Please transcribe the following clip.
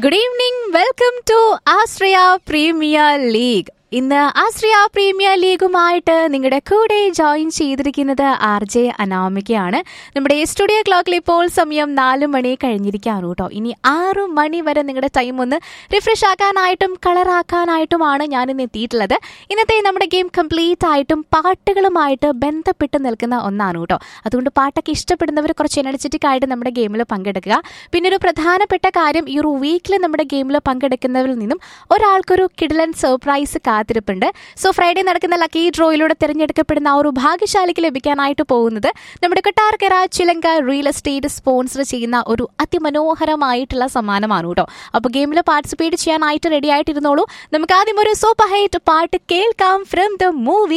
Good evening. Welcome to Astraya Premier League. ഇന്ന് ആശ്രയ premier ലീഗുമായിട്ട് നിങ്ങളുടെ കൂടെ ജോയിൻ ചെയ്തിരിക്കുന്നത് RJ അനാമികയാണ്. നമ്മുടെ സ്റ്റുഡിയോ ക്ലോക്കിൽ ഇപ്പോൾ സമയം 4 മണി കഴിഞ്ഞിരിക്കുകയാണ് കേട്ടോ. ഇനി 6 മണി വരെ നിങ്ങളുടെ ടൈം ഒന്ന് റിഫ്രഷ് ആക്കാനായിട്ടും കളറാക്കാനായിട്ടുമാണ് ഞാനിന്ന് എത്തിയിട്ടുള്ളത്. ഇന്നത്തെ നമ്മുടെ ഗെയിം കംപ്ലീറ്റ് ആയിട്ടും പാട്ടുകളുമായിട്ട് ബന്ധപ്പെട്ട് നിൽക്കുന്ന ഒന്നാണ് കേട്ടോ. അതുകൊണ്ട് പാട്ടൊക്കെ ഇഷ്ടപ്പെടുന്നവർ കുറച്ച് എനർജറ്റിക് ആയിട്ട് നമ്മുടെ ഗെയിമിൽ പങ്കെടുക്കുക. പിന്നെ ഒരു പ്രധാനപ്പെട്ട കാര്യം, ഈ ഒരു വീക്കിൽ നമ്മുടെ ഗെയിമിൽ പങ്കെടുക്കുന്നവരിൽ നിന്നും ഒരാൾക്കൊരു കിടിലൻ സർപ്രൈസ് കാത്തിരിപ്പുണ്ട്. സോ ഫ്രൈഡേ നടക്കുന്ന ലക്കി ഡ്രോയിലൂടെ തിരഞ്ഞെടുക്കപ്പെടുന്ന ആ ഒരു ഭാഗ്യശാലിക്ക് ലഭിക്കാനായിട്ട് പോകുന്നത് നമ്മുടെ കൊട്ടാരക്കര ചിലങ്ക റിയൽ എസ്റ്റേറ്റ് സ്പോൺസർ ചെയ്യുന്ന ഒരു അതിമനോഹരമായിട്ടുള്ള സമ്മാനമാണ് കേട്ടോ. അപ്പോൾ ഗെയിമിൽ പാർട്ടിസിപ്പേറ്റ് ചെയ്യാനായിട്ട് റെഡി ആയിട്ടിരുന്നോളൂ. നമുക്ക് ആദ്യം ഒരു സൂപ്പർ ഹിറ്റ് പാട്ട് കേൾക്കാം ഫ്രം ദ മൂവി